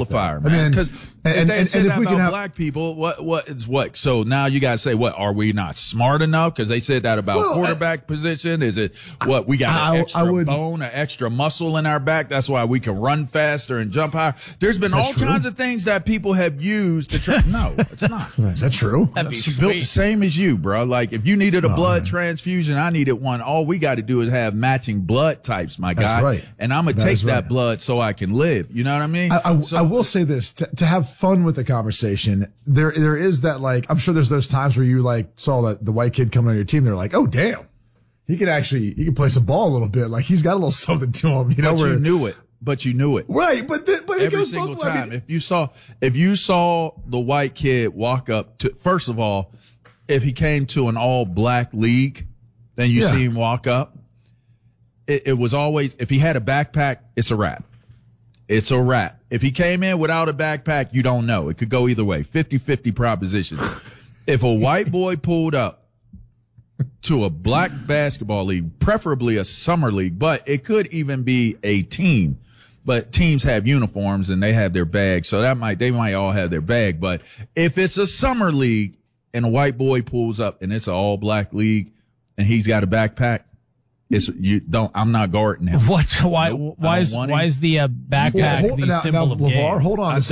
qualifier, man. Because if they said that about black people, what? So now you got to say, what, are we not smart enough? Because they said that about quarterback position. Is it what, we got an extra bone, an extra muscle in our back? That's why we can run faster and jump higher. There's been all kinds of things that people have used to try. No, it's not. Is that true? That'd be built the same as you, bro. Like if you needed a blood transfusion, I needed one. All we got to do is have matching blood types, my guy. That's right. And I'm going to take that blood so I can live. You know what I mean? I will say this, to have fun with the conversation, there is that, like, I'm sure there's those times where you like saw the white kid coming on your team. They're like, oh, damn. He can play some ball a little bit. Like he's got a little something to him, you know, you knew it. But you knew it. Right. But it every goes single both time. ways. If you saw the white kid walk up to, first of all, if he came to an all black league, then you see him walk up. It was always, if he had a backpack, it's a wrap. It's a wrap. If he came in without a backpack, you don't know. It could go either way. 50-50 proposition. If a white boy pulled up to a black basketball league, preferably a summer league, but it could even be a team. But teams have uniforms and they have their bag, so they might all have their bag. But if it's a summer league and a white boy pulls up and it's an all black league and he's got a backpack, I'm not guarding him. Why is the backpack the symbol of game? LeVar, hold on.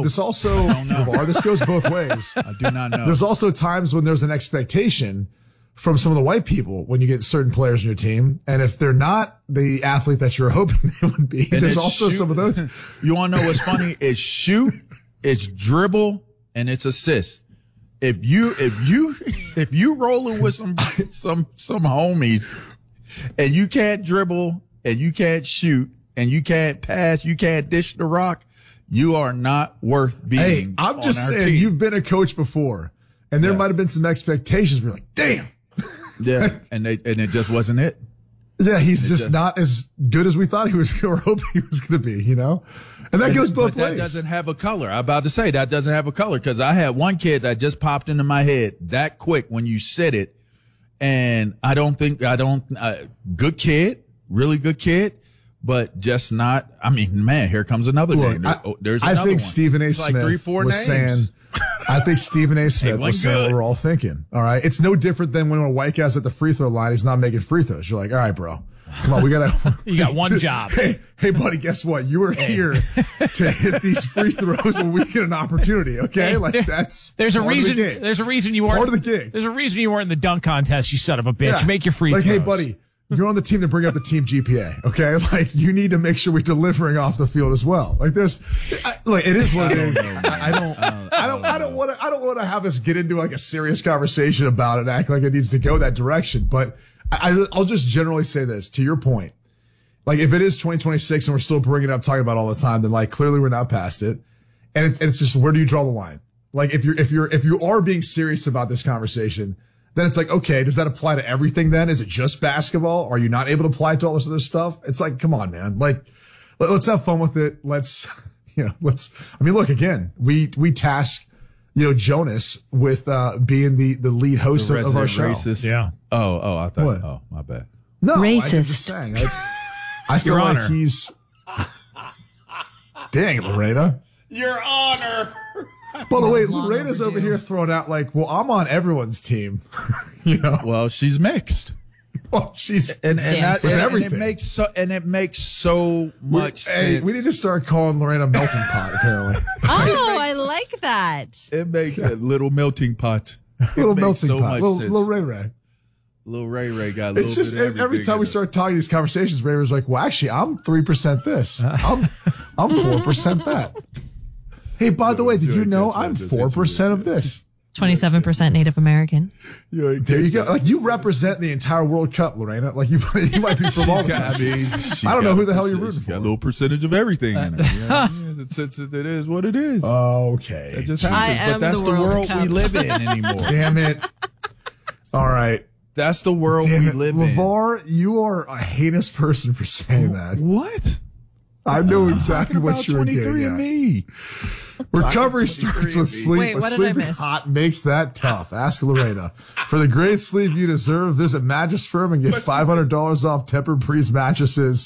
LeVar, this goes both ways. I do not know. There's also times when there's an expectation from some of the white people when you get certain players in your team. And if they're not the athlete that you're hoping they would be, and there's also some of those. You want to know what's funny? It's shoot, it's dribble, and it's assist. If you rolling with some homies and you can't dribble and you can't shoot and you can't pass, you can't dish the rock, you are not worth beating. Hey, I'm just saying, you've been a coach before and there might have been some expectations. We're like, damn. Yeah. and it just wasn't it. Yeah. He's just not as good as we thought he was or hoping he was going to be, you know? And that goes both ways. That doesn't have a color. I'm about to say that doesn't have a color because I had one kid that just popped into my head that quick when you said it. And good kid, really good kid, but just not, I mean, man, here comes another name. There's another one. I think Stephen A. Smith like 3-4 was names. saying, I think Stephen A. Smith was saying what we're all thinking. All right. It's no different than when a white guy's at the free throw line, he's not making free throws. You're like, all right, bro. Come on, you got one job. Hey, buddy, guess what? You were here to hit these free throws when we get an opportunity. Okay, there's a reason you weren't part of the gig. There's a reason you weren't in the dunk contest. You son of a bitch. Yeah. Make your free throws. Hey, buddy, you're on the team to bring up the team GPA. Okay, you need to make sure we're delivering off the field as well. It is what it is. I don't want to have us get into a serious conversation about it and act like it needs to go that direction, but. I'll just generally say this to your point. If it is 2026 and we're still bringing it up, talking about it all the time, then clearly we're not past it. And it's just, where do you draw the line? If you are being serious about this conversation, then it's okay, does that apply to everything then? Is it just basketball? Are you not able to apply it to all this other stuff? It's come on, man. Let's have fun with it. Look, again, we task, Jonas with being the lead host of our show. Racist. Yeah. Oh, I thought. What? Oh, my bad. No, racist. I'm just saying. I feel Your like Honor. he's. Dang, Lorena. Your Honor. By the way, Lorena's over here throwing out well, I'm on everyone's team. Well, she's mixed. Well, she's and everything. It makes so much sense. Hey, we need to start calling Lorena melting pot. Apparently. Oh, I like that. It makes a little melting pot. Little melting so pot. Much sense. Little Ray Ray. Little Ray Ray got a little It's just bit of everything every time we start talking these conversations, Ray was like, "Well, actually, I'm 3% this. I'm 4% that." Hey, by the way, did you know I'm 4% of this? 27% Native American. There you go. You represent the entire World Cup, Lorena. You might be from all the countries. I don't know who the hell you're rooting for. Got a little percentage of everything in it. It is what it is. Okay. It just happens. But that's the world we live in anymore. Damn it. All right. That's the world we live in. LeVar, you are a heinous person for saying that. What? I know exactly what you're getting at. 23andMe. Recovery starts with sleep. Wait, what did I miss? Hot makes that tough. Ask Lorena. For the great sleep you deserve, visit Mattress Firm and get $500 off Tempur-Breeze mattresses.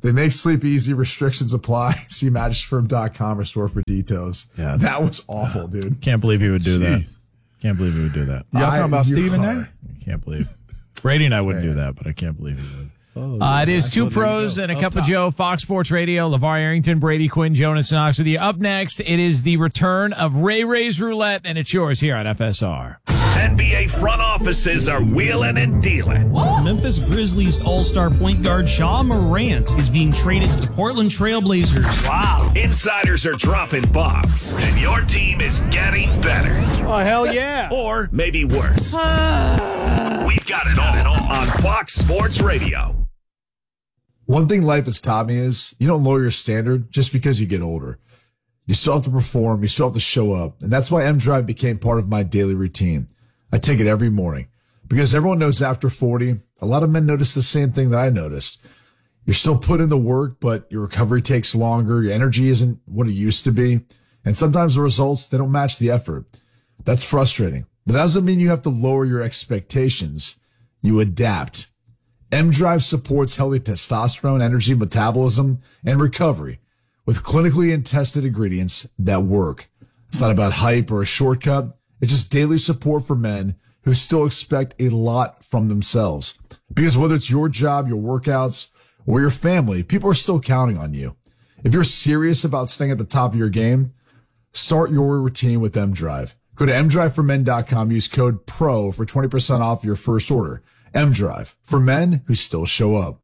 They make sleep easy. Restrictions apply. See mattressfirm.com or store for details. Yeah. That was awful, dude. Can't believe he would do that. Can't believe he would do that. Y'all talking about Stephen A? I can't believe. Brady and I wouldn't do that, but I can't believe he would. It is Two Pros and a Cup of Joe, Fox Sports Radio. LeVar Arrington, Brady Quinn, Jonas Knox with you. Up next, it is the return of Ray Ray's Roulette, and it's yours here on FSR. NBA front offices are wheeling and dealing. Memphis Grizzlies all-star point guard Ja Morant is being traded to the Portland Trail Blazers. Wow. Insiders are dropping bombs, and your team is getting better. Oh, hell yeah. Or maybe worse. We've got it all on Fox Sports Radio. One thing life has taught me is you don't lower your standard just because you get older. You still have to perform. You still have to show up. And that's why M-Drive became part of my daily routine. I take it every morning because everyone knows after 40, a lot of men notice the same thing that I noticed. You're still putting in the work, but your recovery takes longer. Your energy isn't what it used to be. And sometimes the results, they don't match the effort. That's frustrating, but that doesn't mean you have to lower your expectations. You adapt. M-Drive supports healthy testosterone, energy, metabolism, and recovery with clinically and tested ingredients that work. It's not about hype or a shortcut. It's just daily support for men who still expect a lot from themselves. Because whether it's your job, your workouts, or your family, people are still counting on you. If you're serious about staying at the top of your game, start your routine with M-Drive. Go to mdriveformen.com, use code PRO for 20% off your first order. M-Drive, for men who still show up.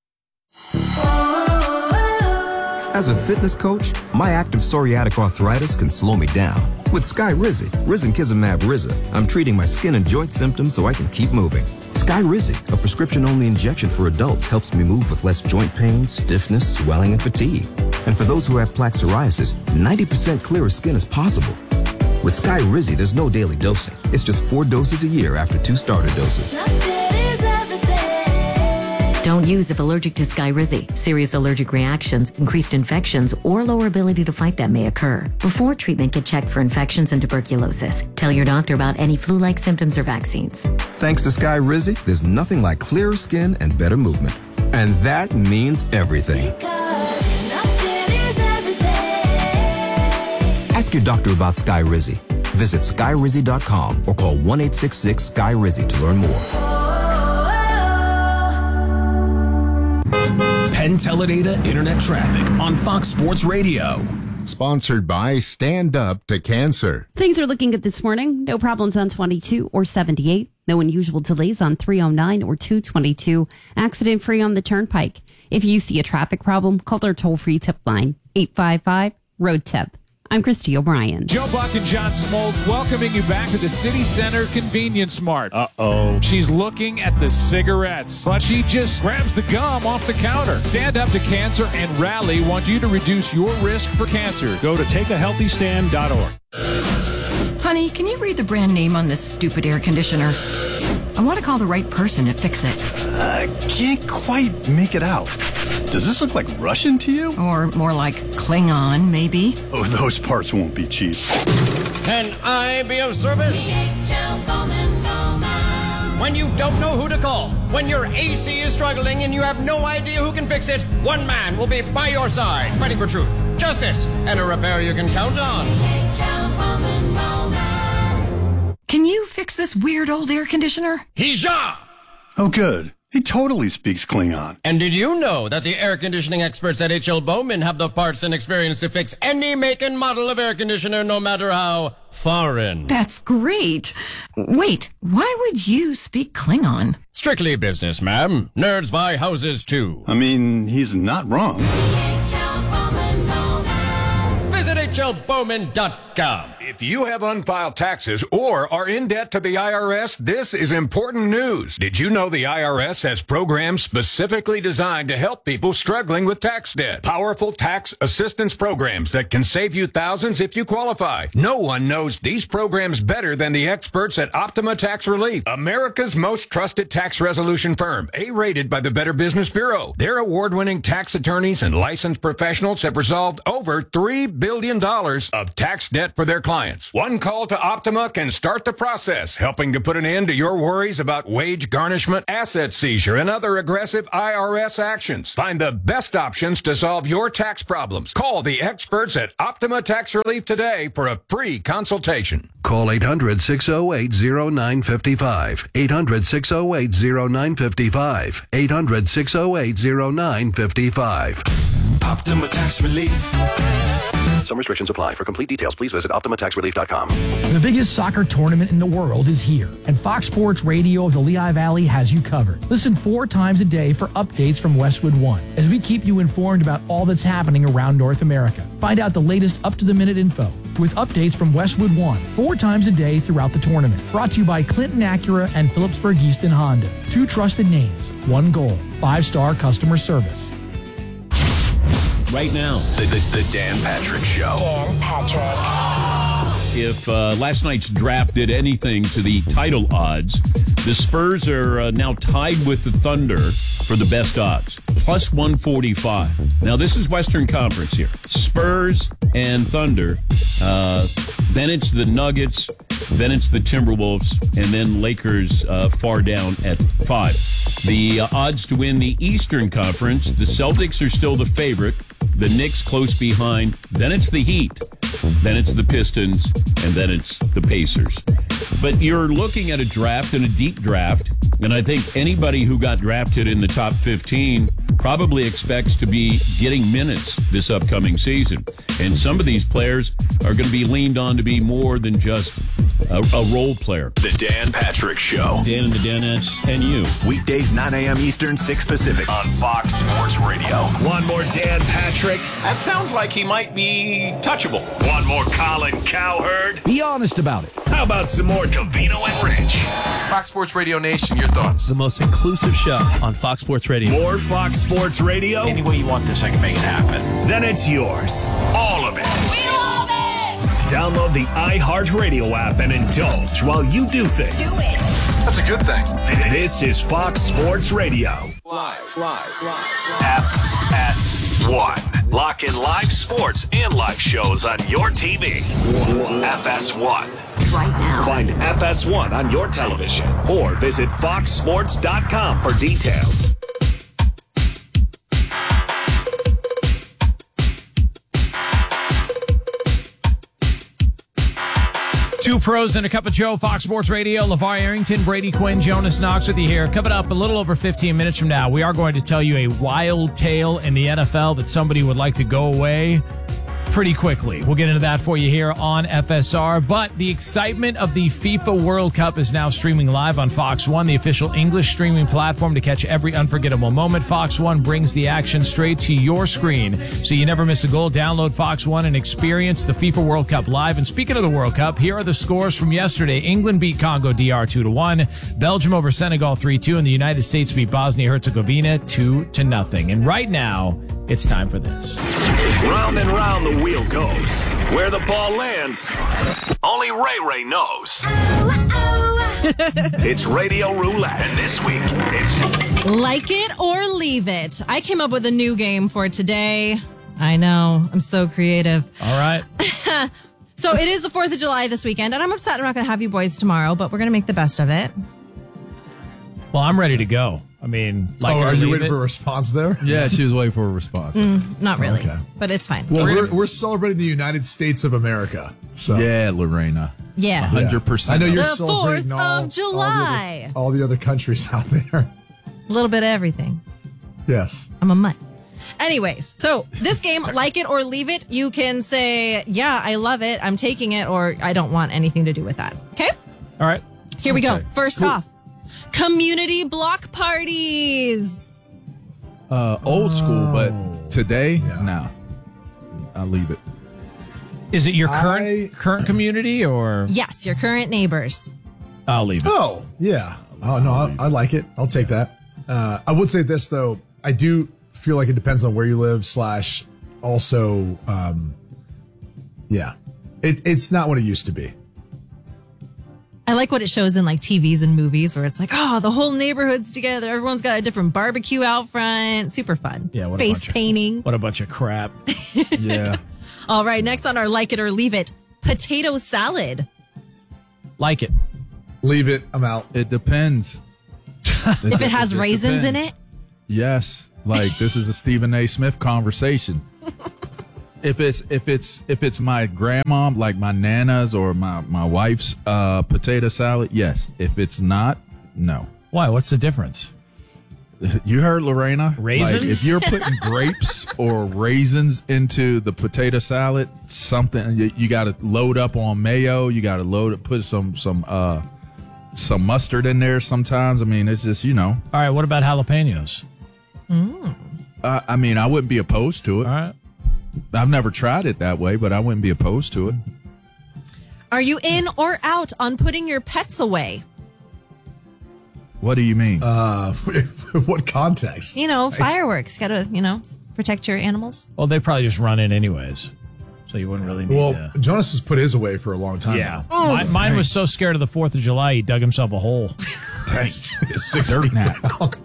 As a fitness coach, my active psoriatic arthritis can slow me down. With Skyrizi, risankizumab Riza, I'm treating my skin and joint symptoms so I can keep moving. Skyrizi, a prescription-only injection for adults, helps me move with less joint pain, stiffness, swelling, and fatigue. And for those who have plaque psoriasis, 90% clearer skin is possible. With Skyrizi, there's no daily dosing. It's just 4 doses a year after 2 starter doses. Don't use if allergic to Skyrizi. Serious allergic reactions, increased infections, or lower ability to fight them may occur. Before treatment, get checked for infections and tuberculosis. Tell your doctor about any flu-like symptoms or vaccines. Thanks to Skyrizi, there's nothing like clearer skin and better movement. And that means everything. Ask your doctor about Skyrizi. Visit Skyrizi.com or call 1-866-SKY-RIZI to learn more. Penn Teledata Internet Traffic on Fox Sports Radio. Sponsored by Stand Up to Cancer. Things are looking good this morning. No problems on 22 or 78. No unusual delays on 309 or 222. Accident free on the Turnpike. If you see a traffic problem, call our toll-free tip line, 855-ROAD-TIP. I'm Christy O'Brien. Joe Buck and John Smoltz welcoming you back to the City Center Convenience Mart. Uh-oh. She's looking at the cigarettes, but she just grabs the gum off the counter. Stand Up to Cancer and Rally want you to reduce your risk for cancer. Go to takeahealthystand.org. Honey, can you read the brand name on this stupid air conditioner? I want to call the right person to fix it. I can't quite make it out. Does this look like Russian to you? Or more like Klingon, maybe? Oh, those parts won't be cheap. Can I be of service? When you don't know who to call, when your AC is struggling and you have no idea who can fix it, one man will be by your side, fighting for truth, justice, and a repair you can count on. Can you fix this weird old air conditioner? Hija! Oh, good. He totally speaks Klingon. And did you know that the air conditioning experts at H.L. Bowman have the parts and experience to fix any make and model of air conditioner, no matter how foreign? That's great. Wait, why would you speak Klingon? Strictly business, ma'am. Nerds buy houses, too. I mean, he's not wrong. Visit hlbowman.com. If you have unfiled taxes or are in debt to the IRS, this is important news. Did you know the IRS has programs specifically designed to help people struggling with tax debt? Powerful tax assistance programs that can save you thousands if you qualify. No one knows these programs better than the experts at Optima Tax Relief, America's most trusted tax resolution firm, A-rated by the Better Business Bureau. Their award-winning tax attorneys and licensed professionals have resolved over $3 billion $1,000 of tax debt for their clients. One call to Optima can start the process, helping to put an end to your worries about wage garnishment, asset seizure, and other aggressive IRS actions. Find the best options to solve your tax problems. Call the experts at Optima Tax Relief today for a free consultation. Call 800-608-0955. 800-608-0955. 800-608-0955. Optima Tax Relief. Some restrictions apply. For complete details, please visit OptimaTaxRelief.com. The biggest soccer tournament in the world is here, and Fox Sports Radio of the Lehigh Valley has you covered. Listen 4 times a day for updates from Westwood One, as we keep you informed about all that's happening around North America. Find out the latest up-to-the-minute info with updates from Westwood One 4 times a day throughout the tournament. Brought to you by Clinton Acura and Phillipsburg Easton Honda. 2 trusted names, 1 goal, 5-star customer service. Right now, the Dan Patrick Show. Dan Patrick. If last night's draft did anything to the title odds, the Spurs are now tied with the Thunder for the best odds, plus 145. Now, this is Western Conference here. Spurs and Thunder. Then it's the Nuggets. Then it's the Timberwolves. And then Lakers far down at 5. The odds to win the Eastern Conference, the Celtics are still the favorite. The Knicks close behind. Then it's the Heat. Then it's the Pistons. And then it's the Pacers. But you're looking at a draft and a deep draft. And I think anybody who got drafted in the top 15 probably expects to be getting minutes this upcoming season. And some of these players are going to be leaned on to be more than just a role player. The Dan Patrick Show. Dan and the Danettes and you. Weekdays 9 a.m. Eastern, 6 Pacific on Fox Sports Radio. One more Dan Patrick. That sounds like he might be touchable. One more Colin Cowherd. Be honest about it. How about some more Covino and Rich? Fox Sports Radio Nation, your thoughts? The most inclusive show on Fox Sports Radio. More Fox Sports Radio? Any way you want this, I can make it happen. Then it's yours. All of it. We love it! Download the iHeartRadio app and indulge while you do things. Do it. That's a good thing. This is Fox Sports Radio. Live. FS1. Lock in live sports and live shows on your TV. FS1. Right now. Find FS1 on your television or visit foxsports.com for details. Two pros and a cup of Joe, Fox Sports Radio. LeVar Arrington, Brady Quinn, Jonas Knox with you here. Coming up a little over 15 minutes from now, we are going to tell you a wild tale in the NFL that somebody would like to go away pretty quickly. We'll get into that for you here on FSR. But the excitement of the FIFA World Cup is now streaming live on Fox One, the official English streaming platform to catch every unforgettable moment. Fox One brings the action straight to your screen, so you never miss a goal. Download Fox One and experience the FIFA World Cup live. And speaking of the World Cup, here are the scores from yesterday. England beat Congo DR 2-1. Belgium over Senegal 3-2. And the United States beat Bosnia-Herzegovina 2-0. And right now, it's time for this. Round and round the wheel goes. Where the ball lands, only Ray knows. It's Radio Roulette. And this week, it's Like It or Leave It. I came up with a new game for today. I know. I'm so creative. All right. So it is the 4th of July this weekend, and I'm upset I'm not going to have you boys tomorrow, but we're going to make the best of it. Well, I'm ready to go. I mean, like, are you waiting for a response there? Yeah, she was waiting for a response. Not really, Okay. but it's fine. Well, we're celebrating the United States of America. So Yeah, Lorena. Yeah. 100%. I know you're The celebrating 4th of July. all the other countries out there. A little bit of everything. Yes. I'm a mutt. Anyways, so this game, Like It or Leave It, you can say, yeah, I love it, I'm taking it, or I don't want anything to do with that. Okay? All right. Here we go. Okay. First off, community block parties. Old school, but today, no. I'll leave it. Is it your current community or? Yes, your current neighbors. I'll leave it. Oh, yeah. Oh, no, I like it. I'll take that. I would say this, though. I do feel like it depends on where you live / also, yeah. It's not what it used to be. I like what it shows in like TVs and movies where it's like, oh, the whole neighborhood's together. Everyone's got a different barbecue out front. Super fun. Yeah. Face painting. What a bunch of crap. Yeah. All right, next on our Like It or Leave It, potato salad. Like it. Leave it. I'm out. It depends. If it has raisins depends. in it? Yes. Like this is a Stephen A. Smith conversation. If it's my grandma, like my nana's or my wife's potato salad, yes. If it's not, no. Why? What's the difference? You heard Lorena. Raisins? Like, if you're putting grapes or raisins into the potato salad, something you got to load up on mayo. You got to put some mustard in there. Sometimes, I mean, it's just All right. What about jalapenos? I mean, I wouldn't be opposed to it. All right. I've never tried it that way, but I wouldn't be opposed to it. Are you in or out on putting your pets away? What do you mean? What context? Fireworks. Got to, protect your animals. Well, they probably just run in anyways, so you wouldn't really need. Well, Jonas has put his away for a long time. Yeah, now. mine was so scared of the 4th of July, he dug himself a hole. Dirt gnat.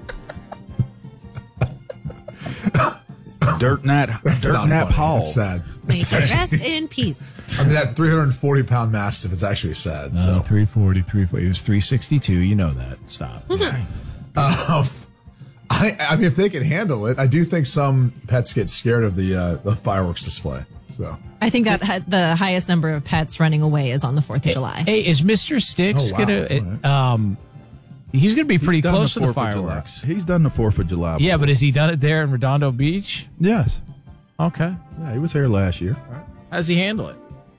Dirt gnat Paul. That's sad. May they rest in peace. I mean, that 340-pound mastiff is actually sad. So 340. It was 362. You know that. Stop. I mean, if they can handle it, I do think some pets get scared of the fireworks display. So I think that the highest number of pets running away is on the 4th of July. Hey, is Mr. Sticks gonna? He's gonna be pretty close to the 4th of fireworks. July. He's done the 4th of July. Yeah, but has he done it there in Redondo Beach? Yes. Okay. Yeah, he was here last year. How does he handle it?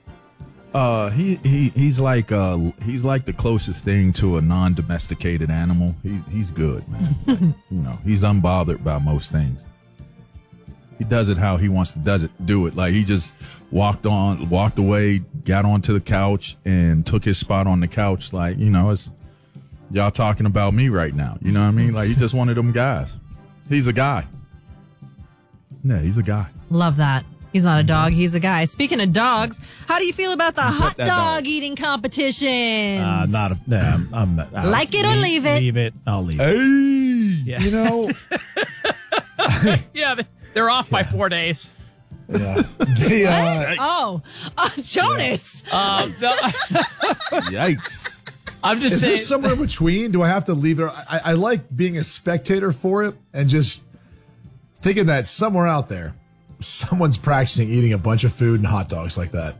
He's like the closest thing to a non-domesticated animal. He's good, man. He's unbothered by most things. He does it how he wants to do it. Like he just walked away, got onto the couch, and took his spot on the couch. Like it's y'all talking about me right now. You know what I mean? Like he's just one of them guys. He's a guy. Yeah, he's a guy. Love that. He's not a dog. He's a guy. Speaking of dogs, how do you feel about the hot dog eating competitions? I'm not. Like it or leave it. Leave it. I'll leave it. Yeah. Yeah, they're off by 4 days. Yeah. Jonas. Yikes. I'm just Is saying. there somewhere in between? Do I have to leave it? I like being a spectator for it and just thinking that somewhere out there, someone's practicing eating a bunch of food and hot dogs like that.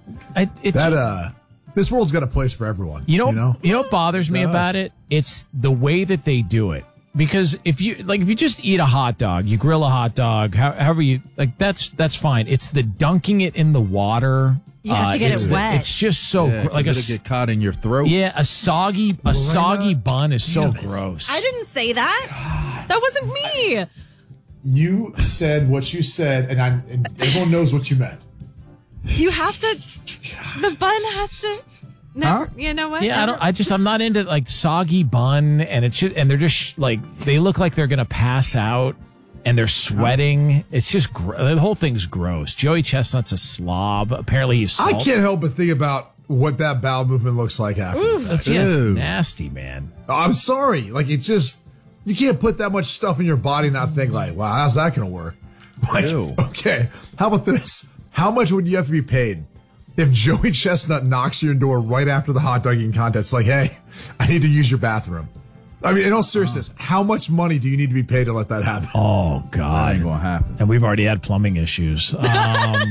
This world's got a place for everyone. You know what bothers me about it? It's the way that they do it. Because if you just eat a hot dog, you grill a hot dog, however you like, that's fine. It's the dunking it in the water. You have to get it wet. It's just so like it'll get caught in your throat. Yeah, a soggy bun is so gross. I didn't say that. That wasn't me. You said what you said, and everyone knows what you meant. You have to. The bun has to. Huh? You know what? Yeah, I'm not into like soggy bun, and they're just like they look like they're gonna pass out, and they're sweating. It's just the whole thing's gross. Joey Chestnut's a slob. Apparently, he's I can't help but think about what that bowel movement looks like after. That's just nasty, man. I'm sorry. Like it just. You can't put that much stuff in your body and not think like, wow, how's that going to work? Like, okay, how about this? How much would you have to be paid if Joey Chestnut knocks your door right after the hot dog eating contest? Like, hey, I need to use your bathroom. I mean, in all seriousness, how much money do you need to be paid to let that happen? Oh, God. That ain't going to happen. And we've already had plumbing issues. I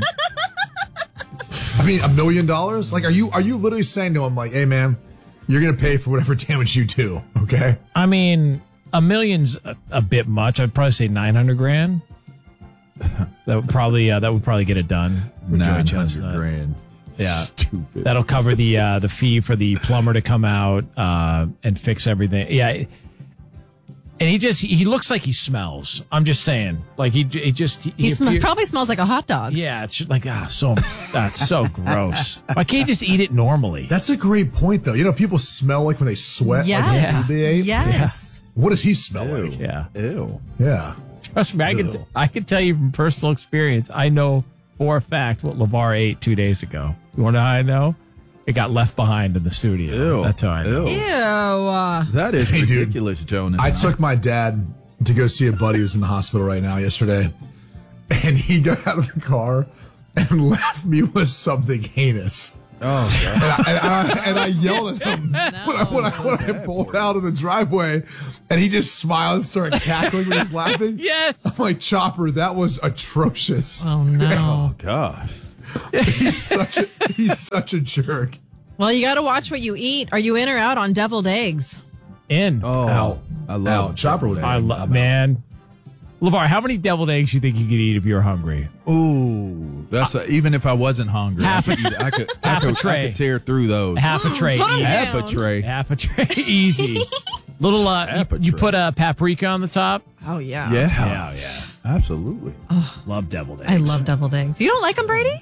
mean, $1 million? Like, are you literally saying to him, like, hey, man, you're going to pay for whatever damage you do, okay? I mean, $1 million's a bit much. I'd probably say $900,000. That would probably get it done. $900,000. Yeah, stupid. That'll cover the fee for the plumber to come out and fix everything. Yeah, and he looks like he smells. I'm just saying, like he probably smells like a hot dog. Yeah, it's just like that's so gross. Why can't you just eat it normally? That's a great point, though. You know, people smell like when they sweat. Yes. Like the food they ate. Yes. Yeah. What does he smell like? Yeah. Ew. Yeah. Trust me, I can tell you from personal experience. I know for a fact what LeVar ate 2 days ago. You want to know how I know? It got left behind in the studio. Ew. That's how I know. Ew. That is ridiculous, Jonas. I took my dad to go see a buddy who's in the hospital right now yesterday, and he got out of the car, and left me with something heinous. Oh, God. And I yelled at him when I pulled out of the driveway, and he just smiled and started cackling when he was laughing. Yes. I'm like, Chopper, that was atrocious. Oh, no. Oh, God. He's such a jerk. Well, you got to watch what you eat. Are you in or out on deviled eggs? In. Oh, Out. I love Chopper would be. I love, man. LeVar, how many deviled eggs do you think you could eat if you're hungry? Ooh, that's even if I wasn't hungry, I could a tray. I could tear through those. Half a tray. Calm easy. down. Half a tray. Easy. Little, you put a paprika on the top. Oh, yeah. Yeah, yeah. Absolutely. Love deviled eggs. I love deviled eggs. You don't like them, Brady?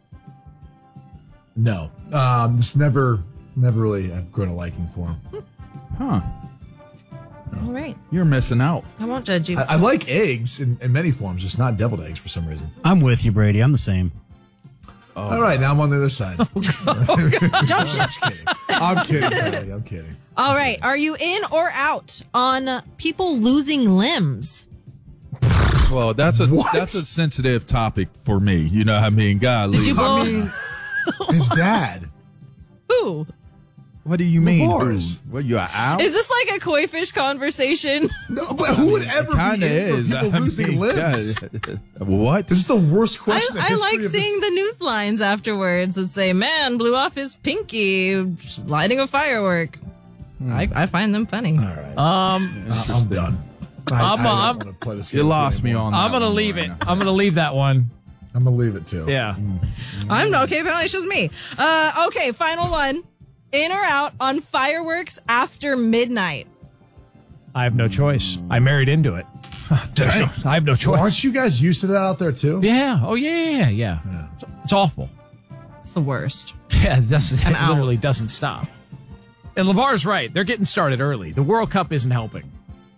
No. Just never really have grown a liking for him. Huh. All right. You're missing out. I won't judge you. I like eggs in many forms, just not deviled eggs for some reason. I'm with you, Brady. I'm the same. Oh, all right, now I'm on the other side. Jump ship. I'm kidding, Patty. I'm kidding. All right. Are you in or out on people losing limbs? Well, that's a sensitive topic for me. You know what I mean? Golly. Did you blow? I mean, his dad. Who? What do you mean? Divorce. What, you are out? Is this like a koi fish conversation? No, but who would ever be Kinda in is. for people losing limbs? What? This is the worst question. I like seeing the news lines afterwards that say, "Man blew off his pinky lighting a firework." I find them funny. All right. I'm done. I'm want to play this game. You lost me on that. I'm going to leave it. I'm going to leave that one. I'm going to leave it too. Yeah. I'm okay. Apparently, it's just me. Okay, final one. In or out on fireworks after midnight? I have no choice. I married into it. I have no choice. Well, aren't you guys used to that out there too? Yeah. Oh, yeah. It's awful. It's the worst. Yeah, it literally doesn't stop. And LeVar's right. They're getting started early. The World Cup isn't helping.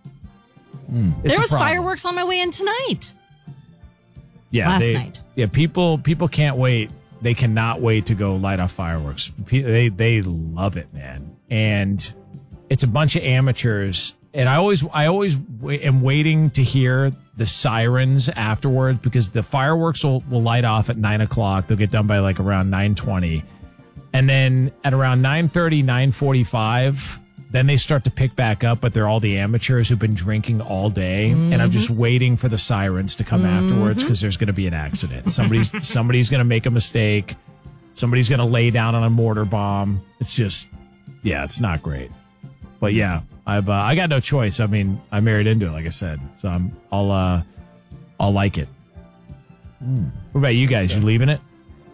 There was fireworks on my way in tonight. Yeah, last night. Yeah, people can't wait. They cannot wait to go light off fireworks. They love it, man. And it's a bunch of amateurs. And I always am waiting to hear the sirens afterwards, because the fireworks will light off at 9:00. They'll get done by like around 9:20. And then at around 9:30, 9:45, then they start to pick back up, but they're all the amateurs who've been drinking all day. Mm-hmm. And I'm just waiting for the sirens to come afterwards, because there's going to be an accident. Somebody's going to make a mistake. Somebody's going to lay down on a mortar bomb. It's just, yeah, it's not great. But yeah, I got no choice. I mean, I married into it, like I said. So I'll like it. What about you guys? You leaving it?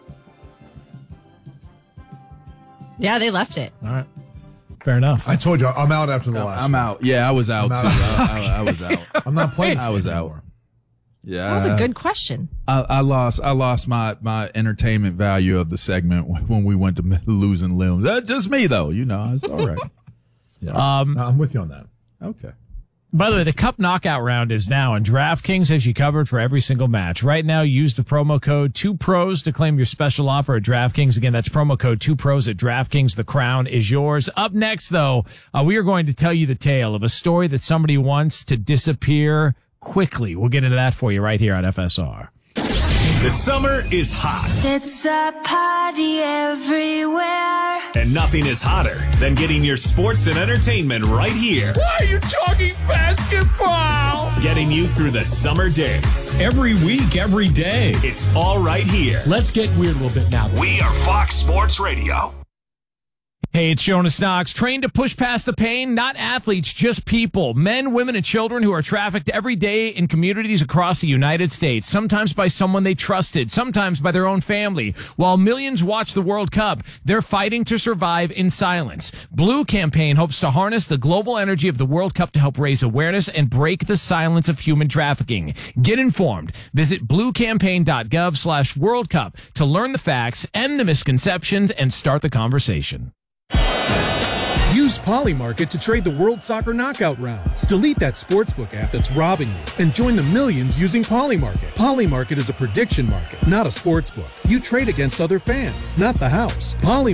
Yeah, they left it. All right. Fair enough. I told you, I'm out after the last I'm one. out. Yeah, I was out too. I was out. I'm not playing. I was out. Yeah, That was a good question. I lost my entertainment value of the segment when we went to losing limbs. That's just me though. You know, it's all right. Yeah. No, I'm with you on that. Okay. By the way, the Cup Knockout round is now, and DraftKings has you covered for every single match. Right now, use the promo code 2pros to claim your special offer at DraftKings. Again, that's promo code 2pros at DraftKings. The crown is yours. Up next, though, we are going to tell you the tale of a story that somebody wants to disappear quickly. We'll get into that for you right here on FSR. The summer is hot. It's a party everywhere. And nothing is hotter than getting your sports and entertainment right here. Why are you talking basketball? Getting you through the summer days. Every week, every day. It's all right here. Let's get weird a little bit now. We are Fox Sports Radio. Hey, it's Jonas Knox, trained to push past the pain, not athletes, just people, men, women, and children who are trafficked every day in communities across the United States, sometimes by someone they trusted, sometimes by their own family. While millions watch the World Cup, they're fighting to survive in silence. Blue Campaign hopes to harness the global energy of the World Cup to help raise awareness and break the silence of human trafficking. Get informed. Visit bluecampaign.gov/World Cup to learn the facts, end the misconceptions, and start the conversation. Use Polymarket to trade the World Soccer Knockout rounds. Delete that sportsbook app that's robbing you and join the millions using Polymarket. Polymarket is a prediction market, not a sportsbook. You trade against other fans, not the house. Polymarket.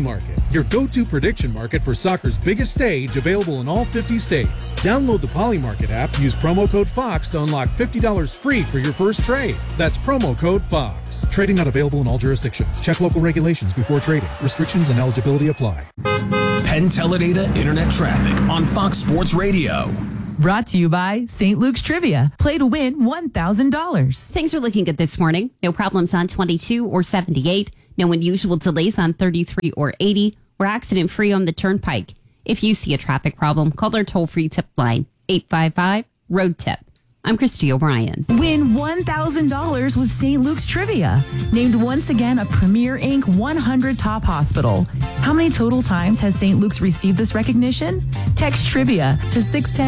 your go-to prediction market for soccer's biggest stage, available in all 50 states. Download the Polymarket app, use promo code FOX to unlock $50 free for your first trade. That's promo code FOX. Trading not available in all jurisdictions. Check local regulations before trading. Restrictions and eligibility apply. Penn Teledata Internet Traffic on Fox Sports Radio. Brought to you by St. Luke's Trivia. Play to win $1,000. Things are looking good this morning. No problems on 22 or 78. No unusual delays on 33 or 80. We're accident-free on the Turnpike. If you see a traffic problem, call our toll-free tip line, 855-ROAD-TIP. I'm Christy O'Brien. Win $1,000 with St. Luke's Trivia. Named once again a Premier Inc. 100 Top Hospital. How many total times has St. Luke's received this recognition? Text Trivia to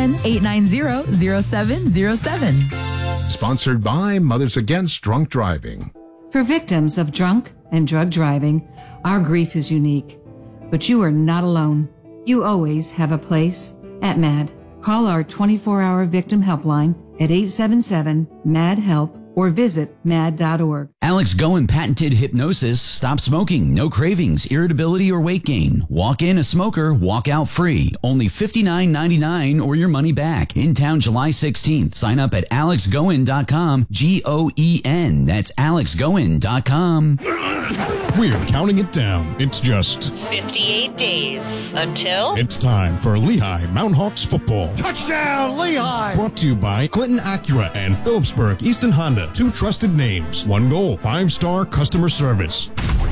610-890-0707. Sponsored by Mothers Against Drunk Driving. For victims of drunk and drug driving, our grief is unique. But you are not alone. You always have a place at MAD. Call our 24-hour victim helpline at 877-MAD-HELP or visit mad.org. Alex Goen patented hypnosis. Stop smoking, no cravings, irritability, or weight gain. Walk in a smoker, walk out free. Only $59.99 or your money back. In town July 16th. Sign up at alexgoen.com. Goen. That's alexgoen.com. We're counting it down. It's just 58 days until it's time for Lehigh Mountain Hawks football. Touchdown, Lehigh! Brought to you by Clinton Acura and Phillipsburg Easton Honda. Two trusted names. One goal. 5-star customer service.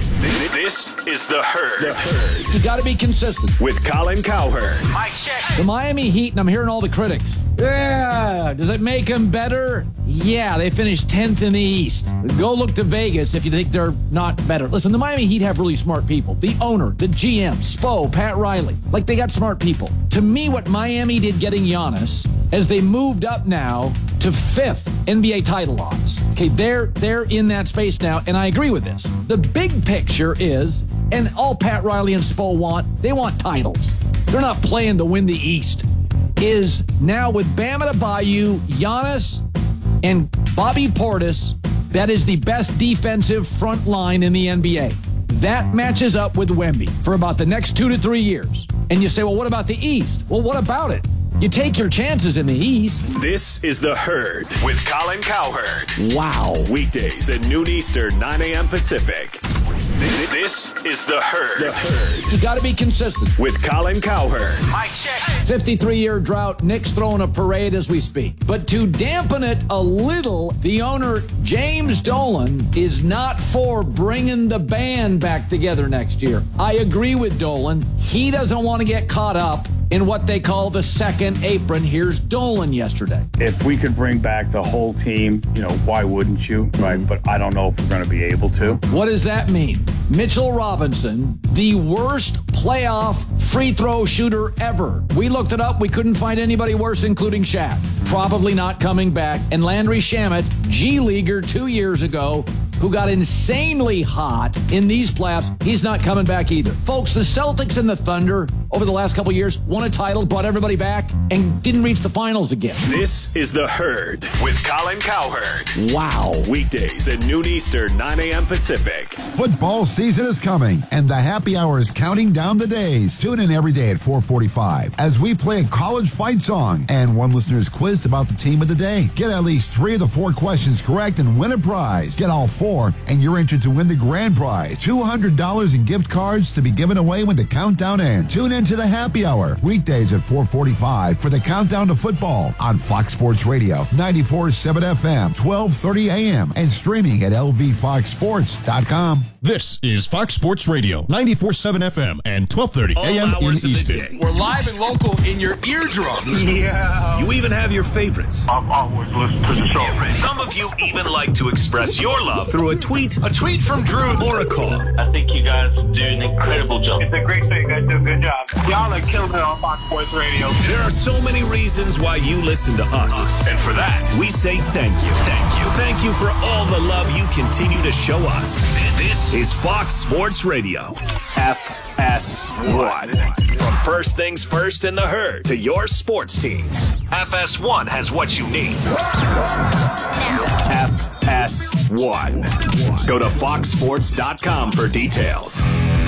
This is The Herd. You got to be consistent. With Colin Cowherd. Mic check. The Miami Heat, and I'm hearing all the critics. Yeah. Does it make them better? Yeah, they finished 10th in the East. Go look to Vegas if you think they're not better. Listen, the Miami Heat have really smart people. The owner, the GM, Spo, Pat Riley. Like, they got smart people. To me, what Miami did getting Giannis, as they moved up now to 5th NBA title odds. Okay, they're in that space now, and I agree with this. The big picture is, and all Pat Riley and Spo want, they want titles. They're not playing to win the East. Is now with Bam Adebayo, Giannis, and Bobby Portis, that is the best defensive front line in the NBA. That matches up with Wemby for about the next 2 to 3 years. And you say, well, what about the East? Well, what about it? You take your chances in the East. This is The Herd with Colin Cowherd. Wow. Weekdays at noon Eastern, 9 a.m. Pacific. This is The Herd. You got to be consistent. With Colin Cowherd. Mic check. 53-year drought. Nick's throwing a parade as we speak. But to dampen it a little, the owner, James Dolan, is not for bringing the band back together next year. I agree with Dolan. He doesn't want to get caught up in what they call the second apron. Here's Dolan yesterday. If we could bring back the whole team, why wouldn't you? Right? But I don't know if we're going to be able to. What does that mean? Mitchell Robinson, the worst playoff free throw shooter ever. We looked it up. We couldn't find anybody worse, including Shaq. Probably not coming back. And Landry Shamet, G-Leaguer 2 years ago, who got insanely hot in these playoffs, he's not coming back either. Folks, the Celtics and the Thunder over the last couple of years won a title, brought everybody back, and didn't reach the finals again. This is The Herd with Colin Cowherd. Wow. Weekdays at noon Eastern, 9 a.m. Pacific. Football season is coming, and the happy hour is counting down the days. Tune in every day at 4:45 as we play a college fight song, and one listener is quizzed about the team of the day. Get at least 3 of the 4 questions correct and win a prize. Get all 4, and you're entered to win the grand prize, $200 in gift cards to be given away when the countdown ends. Tune in to the happy hour, weekdays at 4:45 for the countdown to football on Fox Sports Radio, 94.7 FM, 12:30 a.m., and streaming at lvfoxsports.com. This is Fox Sports Radio, 94.7 FM and 12:30 a.m. in Easton. We're live and local in your eardrums. Yeah. You even have your favorites. I've always listened to the show. Some of you even like to express your love through a tweet from Drew, or a call. I think you guys do an incredible job. It's a great thing. You guys do a good job. Y'all are killing it on Fox Sports Radio. There are so many reasons why you listen to us. And for that, we say thank you. Thank you. Thank you for all the love you continue to show us. This is Fox Sports Radio. FS1. From first things first in the Herd to your sports teams, FS1 has what you need. FS1. Go to foxsports.com for details.